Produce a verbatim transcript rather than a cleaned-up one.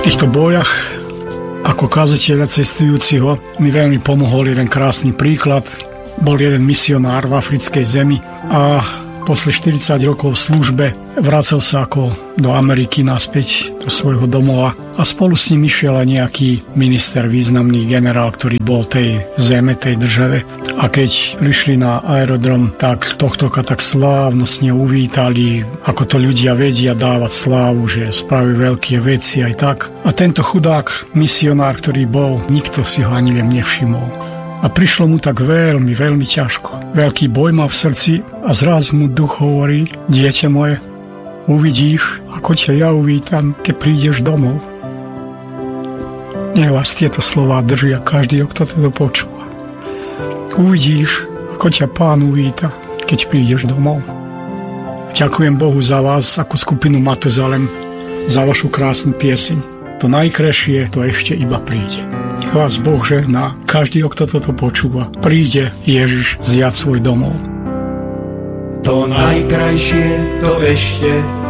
týchto bojoch ako kazateľa cestujúciho mi veľmi pomohol jeden krásny príklad. Bol jeden misionár v africkej zemi a posle štyridsať rokov v službe vracal sa ako do Ameriky naspäť do svojho domova a spolu s ním išiel aj nejaký minister, významný generál, ktorý bol tej zeme, tej države. A keď prišli na aerodrom, tak tohtoka tak slávnostne uvítali, ako to ľudia vedia dávať slávu, že spravili veľké veci aj tak. A tento chudák misionár, ktorý bol, nikto si ho ani len nevšimol. A prišlo mu tak veľmi, veľmi ťažko. Veľký boj má v srdci a zrazu mu duch hovorí: dieťa moje, uvidíš, ako ťa ja uvítam, keď prídeš domov. Nech vás tieto slová držia každý, kto to počúva. Uvidíš, ako ťa Pán uvíta, keď prídeš domov. Ďakujem Bohu za vás, ako skupinu Matuzalem, za vašu krásnu pieseň. To najkrajšie, to ešte iba príde. Nech vás Boh žehná, každý, kto toto počúva. Príde Ježiš zjať svoj domov. To najkrajšie, to ešte